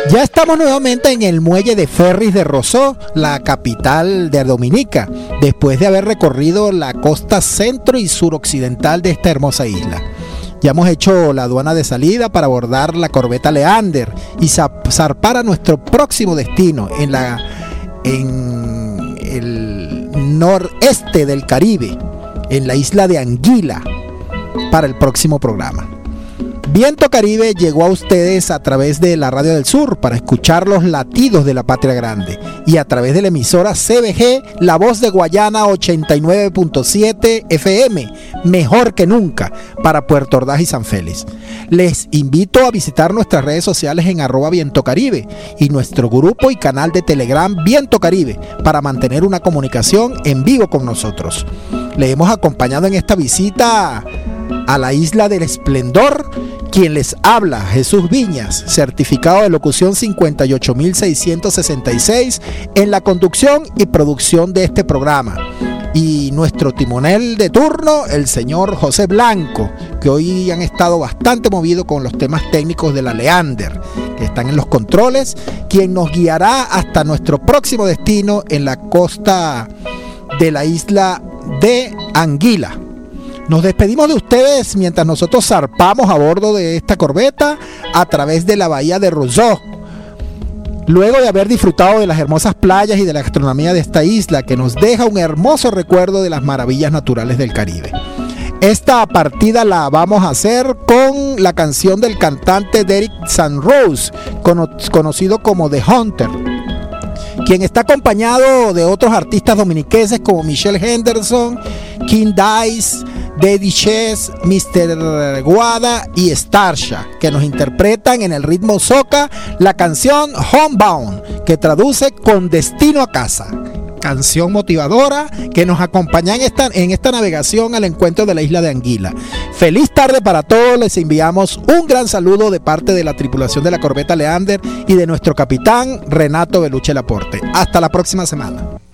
Ya estamos nuevamente en el muelle de ferries de Rosó, la capital de Dominica, después de haber recorrido la costa centro y suroccidental de esta hermosa isla. Ya hemos hecho la aduana de salida para abordar la corbeta Leander y zarpar a nuestro próximo destino en el noreste del Caribe, en la isla de Anguila, para el próximo programa. Viento Caribe llegó a ustedes a través de la Radio del Sur para escuchar los latidos de la patria grande y a través de la emisora CBG La Voz de Guayana 89.7 FM, mejor que nunca, para Puerto Ordaz y San Félix. Les invito a visitar nuestras redes sociales en @VientoCaribe y nuestro grupo y canal de Telegram Viento Caribe para mantener una comunicación en vivo con nosotros. Le hemos acompañado en esta visita a la Isla del Esplendor, quien les habla, Jesús Viñas, certificado de locución 58.666 en la conducción y producción de este programa. Y nuestro timonel de turno, el señor José Blanco, que hoy han estado bastante movidos con los temas técnicos de la Leander, que están en los controles, quien nos guiará hasta nuestro próximo destino en la costa de la isla de Anguila. Nos despedimos de ustedes mientras nosotros zarpamos a bordo de esta corbeta a través de la bahía de Roseau. Luego de haber disfrutado de las hermosas playas y de la gastronomía de esta isla, que nos deja un hermoso recuerdo de las maravillas naturales del Caribe. Esta partida la vamos a hacer con la canción del cantante Derek Sanrose, conocido como The Hunter, quien está acompañado de otros artistas dominiqueses como Michelle Henderson, King Dice, Daddy Chess, Mr. Guada y Starsha, que nos interpretan en el ritmo soca la canción Homebound, que traduce con destino a casa. Canción motivadora que nos acompaña en esta navegación al encuentro de la isla de Anguila. Feliz tarde para todos, les enviamos un gran saludo de parte de la tripulación de la corbeta Leander y de nuestro capitán Renato Beluche Laporte. Hasta la próxima semana.